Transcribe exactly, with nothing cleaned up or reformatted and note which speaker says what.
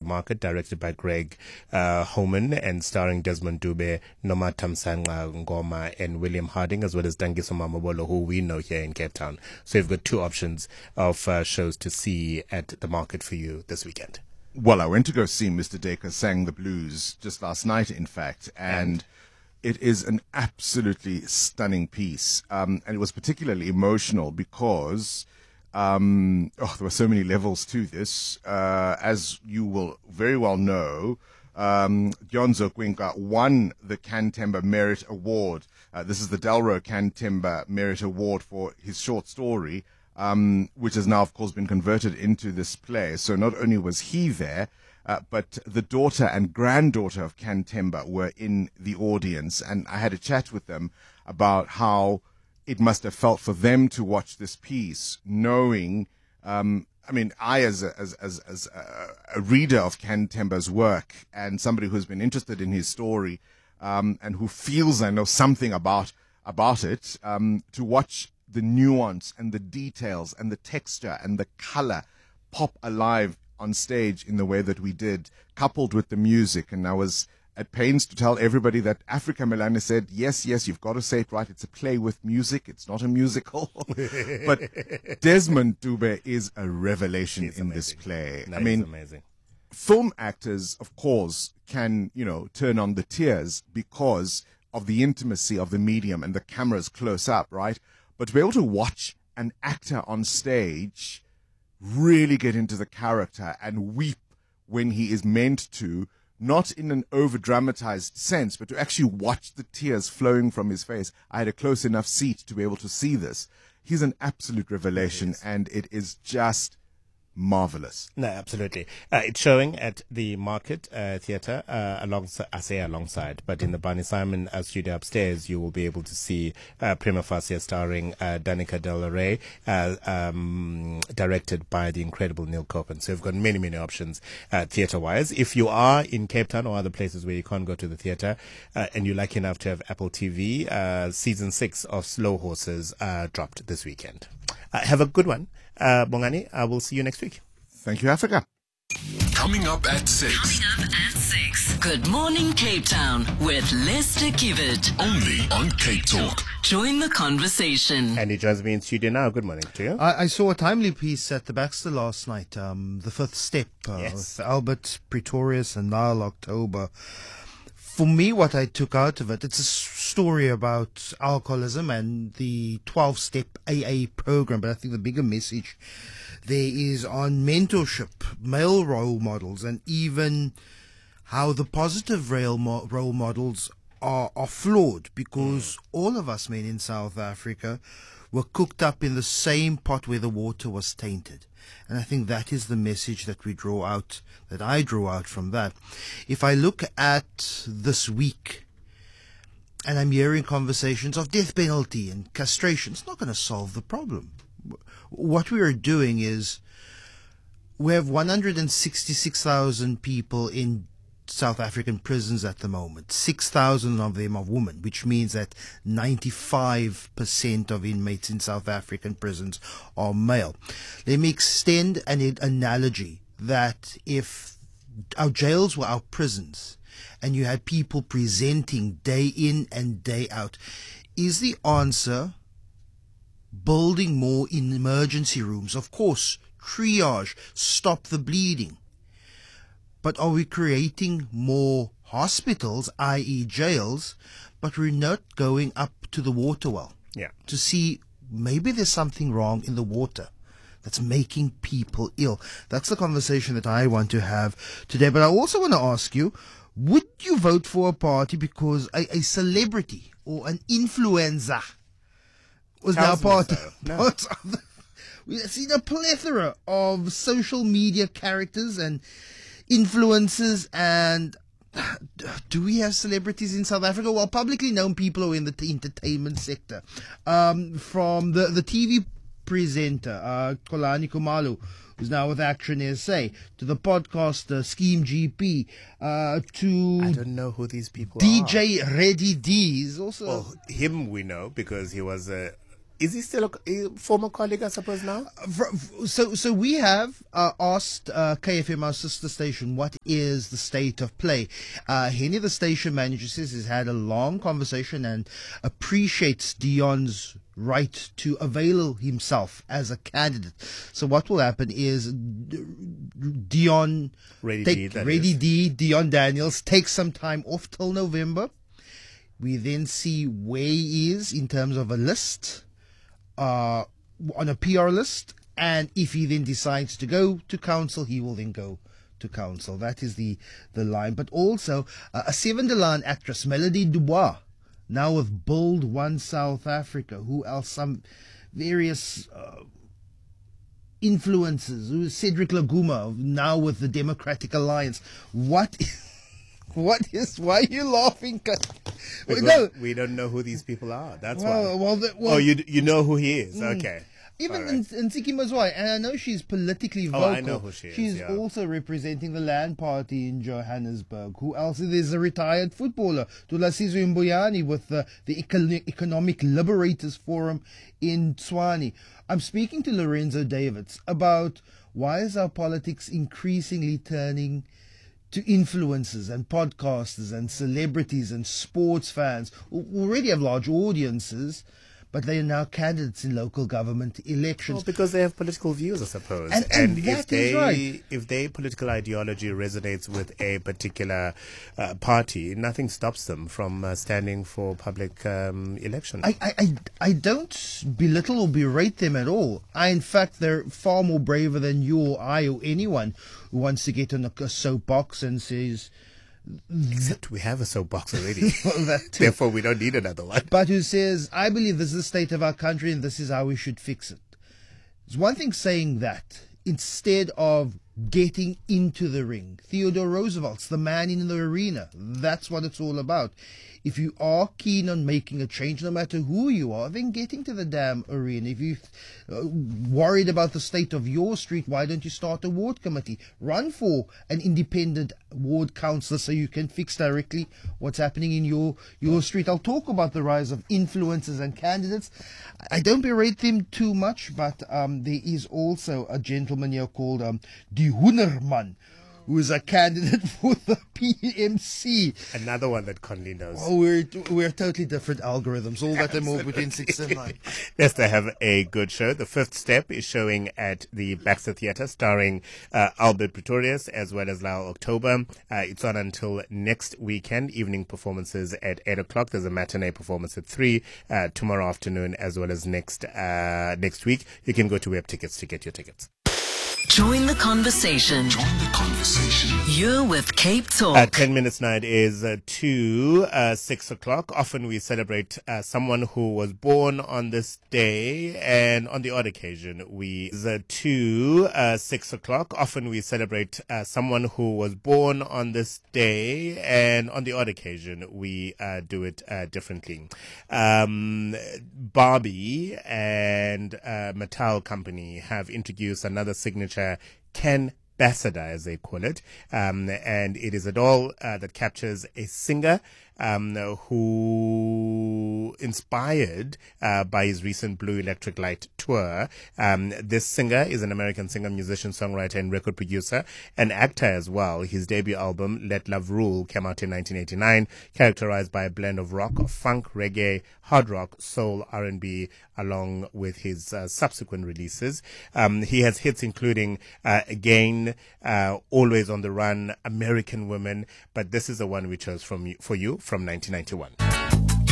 Speaker 1: Market, directed by Greg uh, Homan and starring Desmond Dube, Noma Tamsanga Ngoma, and William Harding, as well as Dangiso Mamabolo, who we know here in Cape Town. So you've got two options of uh, shows to see at the Market for you this weekend.
Speaker 2: Well, I went to go see Mister Dacre Sang the Blues just last night, in fact, and, and it is an absolutely stunning piece. Um, and it was particularly emotional because um, oh, there were so many levels to this. Uh, as you will very well know, um, Gyonzo Kwinka won the Cantemba Merit Award. Uh, this is the Delro Cantemba Merit Award for his short story, Um, which has now, of course, been converted into this play. So not only was he there, uh, but the daughter and granddaughter of Cantemba were in the audience. And I had a chat with them about how it must have felt for them to watch this piece, knowing, um, I mean, I, as a, as, as, as a, a reader of Cantemba's work and somebody who's been interested in his story, um, and who feels I know something about, about it, um, to watch the nuance and the details and the texture and the color pop alive on stage in the way that we did, coupled with the music. And I was at pains to tell everybody that Africa Melane said, yes, yes, you've got to say it right. It's a play with music. It's not a musical. But Desmond Dube is a revelation He's in amazing. This play.
Speaker 1: No,
Speaker 2: I mean,
Speaker 1: amazing.
Speaker 2: Film actors, of course, can, you know, turn on the tears because of the intimacy of the medium and the camera's close up, right? But to be able to watch an actor on stage really get into the character and weep when he is meant to, not in an over-dramatized sense, but to actually watch the tears flowing from his face. I had a close enough seat to be able to see this. He's an absolute revelation, and it is just marvelous.
Speaker 1: No, absolutely. Uh, it's showing at the Market uh, Theatre, uh, alongside, I say alongside, but in the Barney Simon uh, studio upstairs, you will be able to see uh, Prima Facie starring uh, Danica Del Rey, uh, um, directed by the incredible Neil Copen. So you've got many, many options uh, theatre-wise. If you are in Cape Town or other places where you can't go to the theatre, uh, and you're lucky enough to have Apple T V, uh, season six of Slow Horses uh, dropped this weekend. Uh, have a good one. Uh, Bongani, I will see you next week.
Speaker 2: Thank you, Africa.
Speaker 3: Coming up at six.
Speaker 4: Coming up at six. Good morning, Cape Town with Lester Kivet.
Speaker 3: Only on Cape Talk.
Speaker 4: Join the conversation.
Speaker 1: And he joins me in studio now. Good morning to you.
Speaker 5: I, I saw a timely piece at the Baxter last night, um, The Fifth Step, uh,
Speaker 1: yes.
Speaker 5: with Albert Pretorius and Niall October. For me, what I took out of it, it's a story about alcoholism and the twelve-step A A program, but I think the bigger message there is on mentorship, male role models, and even how the positive role, mo- role models are, are flawed, because mm. all of us men in South Africa were cooked up in the same pot where the water was tainted. And I think that is the message that we draw out, that I draw out from that. If I look at this week, and I'm hearing conversations of death penalty and castration, it's not going to solve the problem. What we are doing is, we have one hundred sixty-six thousand people in South African prisons at the moment. six thousand of them are women, which means that ninety-five percent of inmates in South African prisons are male. Let me extend an analogy that if our jails were our prisons and you had people presenting day in and day out, is the answer building more in emergency rooms? Of course, triage, stop the bleeding. But are we creating more hospitals, that is jails, but we're not going up to the water well
Speaker 1: yeah.
Speaker 5: to see maybe there's something wrong in the water that's making people ill? That's the conversation that I want to have today. But I also want to ask you, would you vote for a party because a, a celebrity or an influencer was now part,
Speaker 1: so. no.
Speaker 5: part of the... We've seen a plethora of social media characters and influencers, and do we have celebrities in South Africa? Well, publicly known people who are in the t- entertainment sector. Um, from the, the T V presenter, uh, Kolani Kumalu, who's now with Action S A, to the podcaster Scheme G P, uh, to
Speaker 1: I don't know who these people
Speaker 5: D J
Speaker 1: are.
Speaker 5: D J Reddy D. Is also
Speaker 1: Well, him we know because he was a Is he still a, a former colleague, I suppose, now?
Speaker 5: So, so we have uh, asked uh, K F M, our sister station, what is the state of play. Uh, Henny, the station manager, says he's had a long conversation and appreciates Dion's right to avail himself as a candidate. So what will happen is Dion,
Speaker 1: Ready
Speaker 5: take,
Speaker 1: D, that
Speaker 5: Ready
Speaker 1: is.
Speaker 5: D, Dion Daniels, takes some time off till November. We then see where he is in terms of a list. Uh, on a P R list, and if he then decides to go to council, he will then go to council. That is the, the line. But also, uh, a Seven de Laan actress, Melody Dubois, now with Build One South Africa. Who else? Some various uh, influencers. Who is Cedric Laguma, now with the Democratic Alliance. What is... What is? Why are you laughing?
Speaker 1: Because
Speaker 5: No.
Speaker 1: we don't know who these people are. That's
Speaker 5: Well,
Speaker 1: why.
Speaker 5: well, the, well,
Speaker 1: oh, you you know who he is? Okay.
Speaker 5: Even
Speaker 1: All right.
Speaker 5: in Nsiki Mazwai, and I know she's politically
Speaker 1: Oh,
Speaker 5: vocal.
Speaker 1: I know who she is,
Speaker 5: She's
Speaker 1: yeah.
Speaker 5: also representing the Land Party in Johannesburg. Who else? There's a retired footballer, Tulasizwe Mbuyani, with the, the Eco- Economic Liberators Forum in Tshwane. I'm speaking to Lorenzo Davids about why is our politics increasingly turning to influencers and podcasters and celebrities and sports fans who already have large audiences, but they are now candidates in local government elections.
Speaker 1: Well, because they have political views, I suppose.
Speaker 5: And- and
Speaker 1: if
Speaker 5: that
Speaker 1: they
Speaker 5: is right.
Speaker 1: if their political ideology resonates with a particular uh, party, nothing stops them from uh, standing for public um, elections.
Speaker 5: I, I, I, I don't belittle or berate them at all. I, in fact, they're far more braver than you or I or anyone who wants to get on a, a soapbox and says,
Speaker 1: Except we have a soapbox already.
Speaker 5: well, that too.
Speaker 1: Therefore, we don't need another one.
Speaker 5: But who says, I believe this is the state of our country and this is how we should fix it. It's one thing saying that instead of getting into the ring. Theodore Roosevelt's the man in the arena. That's what it's all about. If you are keen on making a change, no matter who you are, then get into the damn arena. If you're uh, worried about the state of your street, why don't you start a ward committee? Run for an independent ward councillor so you can fix directly what's happening in your, your street. I'll talk about the rise of influencers and candidates. I don't berate them too much, but um, there is also a gentleman here called um, Die Hoenerman, who is a candidate for the P M C.
Speaker 1: Another one that Conley knows.
Speaker 5: Oh, we're we're totally different algorithms. All that and more between six and nine.
Speaker 1: Yes, they have a good show. The Fifth Step is showing at the Baxter Theatre, starring uh, Albert Pretorius as well as Lyle October. Uh, it's on until next weekend. Evening performances at eight o'clock. There's a matinee performance at three uh, tomorrow afternoon, as well as next uh, next week. You can go to Web Tickets to get your tickets.
Speaker 4: Join the conversation.
Speaker 3: Join the conversation.
Speaker 4: You're with Cape Talk.
Speaker 1: Uh, ten minutes now it is uh, to uh, six o'clock. Often we celebrate uh, someone who was born on this day, and on the odd occasion we uh, to uh, six o'clock. Often we celebrate uh, someone who was born on this day, and on the odd occasion we uh, do it uh, differently. Um, Barbie and uh, Mattel Company have introduced another signature Ken Ambassador, as they call it, um, and it is a doll uh, that captures a singer um, who inspired uh, by his recent Blue Electric Light tour. Um, this singer is an American singer, musician, songwriter, and record producer, and actor as well. His debut album, Let Love Rule, came out in nineteen eighty-nine, characterized by a blend of rock, of funk, reggae, hard rock, soul, R and B, along with his uh, subsequent releases. Um, he has hits including uh, Again, uh, Always on the Run, American Woman, but this is the one we chose from you, for you from nineteen ninety-one.